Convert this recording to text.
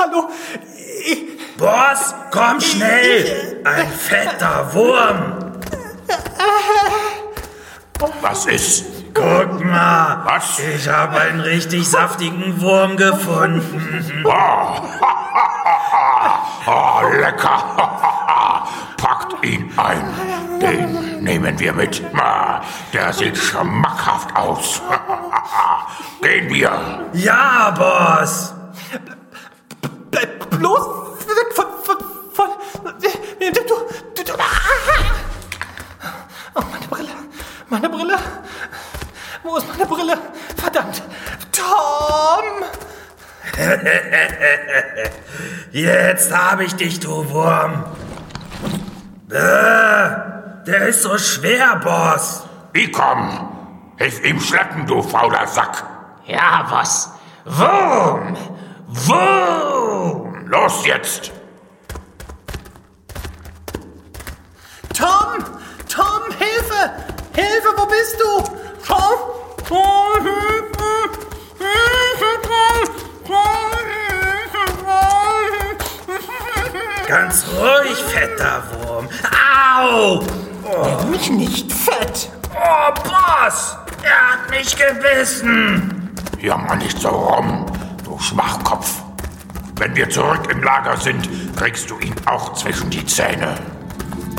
Hallo? Boss, komm schnell! Ein fetter Wurm! Was ist? Guck mal! Was? Ich habe einen richtig saftigen Wurm gefunden. Oh, lecker! Packt ihn ein. Den nehmen wir mit. Der sieht schmackhaft aus. Gehen wir. Ja, Boss! Bleib bloß weg von... Du. Oh, meine Brille. Wo ist meine Brille? Verdammt. Tom! Jetzt habe ich dich, du Wurm. Der ist so schwer, Boss. Ich komm. Hilf ihm schleppen, du fauler Sack. Ja, Boss. Wurm! Los jetzt. Tom, Hilfe! Hilfe, wo bist du? Tom, Ganz ruhig, fetter Wurm. Au! Nenn mich nicht fett. Oh, Boss! Er hat mich gebissen. Jammer nicht so rum, du Schwachkopf. Wenn wir zurück im Lager sind, kriegst du ihn auch zwischen die Zähne.